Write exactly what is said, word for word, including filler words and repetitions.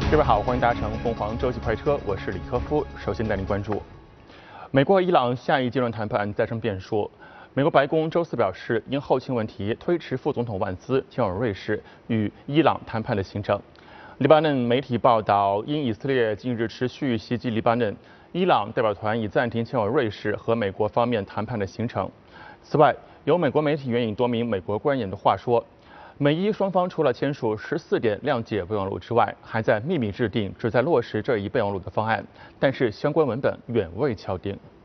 各位好，欢迎搭乘凤凰洲际快车，我是李科夫。首先带您关注，美国和伊朗下一阶段谈判再生变数。美国白宫周四表示，因后勤问题推迟副总统万斯前往瑞士与伊朗谈判的行程。黎巴嫩媒体报道，因以色列近日持续袭击黎巴嫩，伊朗代表团已暂停前往瑞士和美国方面谈判的行程。此外，有美国媒体援引多名美国官员的话说，美伊双方除了签署十四点谅解备忘录之外，还在秘密制定旨在落实这一备忘录的方案，但是相关文本远未敲定。